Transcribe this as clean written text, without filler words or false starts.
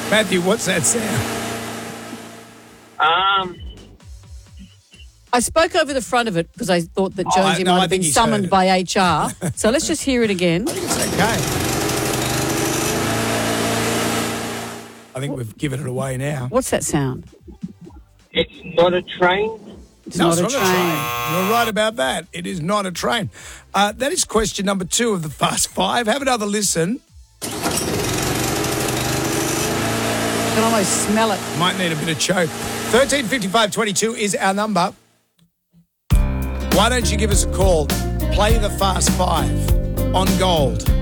Matthew, what's that sound? I spoke over the front of it because I thought that Jonesy no, might I have been think he's summoned heard by HR. So let's just hear it again. I think it's okay. I think we've given it away now. What's that sound? It's not a train. It's not a train. You're right about that. It is not a train. That is question number 2 of the Fast Five. Have another listen. You can almost smell it. Might need a bit of choke. 135522 is our number. Why don't you give us a call? Play the Fast Five on Gold.